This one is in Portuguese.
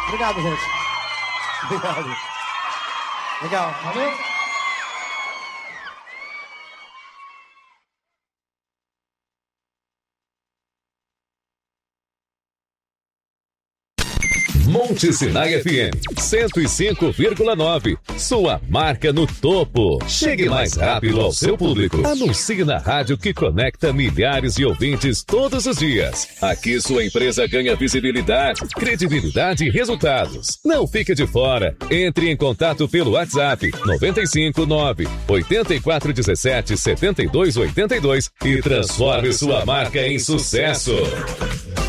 Obrigado, gente. Obrigado. Legal. Valeu. Monte Sinai FM 105,9. Sua marca no topo. Chegue mais rápido ao seu público. Anuncie na rádio que conecta milhares de ouvintes todos os dias. Aqui sua empresa ganha visibilidade, credibilidade e resultados. Não fique de fora. Entre em contato pelo WhatsApp 959 8417 7282 e transforme sua marca em sucesso.